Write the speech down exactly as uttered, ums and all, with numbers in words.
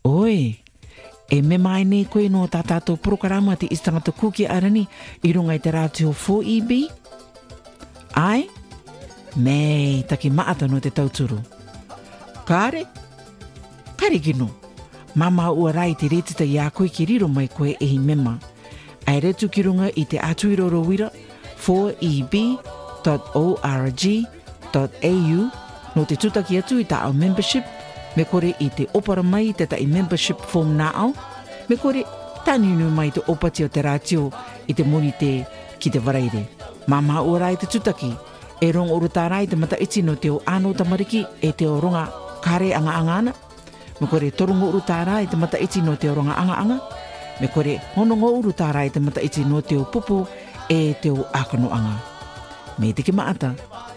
Oi, e me mai nei koe no tā tātou programa te istangata kuki arani i runga i te rātio four E B? Ai? Mei, taki maata no te tauturu. Kāre? Kare gino. Mama ua rai te retita i a koe ki riro mai koe e hi mema. Ai retu ki runga i te atuiroro wira four E B dot org dot A U no te tutaki atu i ta au membership me kore i te opara mai te ta i membership form na au me kore taninu mai te opati o te rātio i te moni te ki te waraire. Mama ua rai te tutaki e rongo uru tā rai te mata iti no te o ano tamariki e te o ronga kare anga anga ana. Me kore torongo uru tā rai te mata iti no te o ronga anga anga. Me kore honongo uru tā rai te mata iti no te o pupu e te o akano anga. Me te ki maata,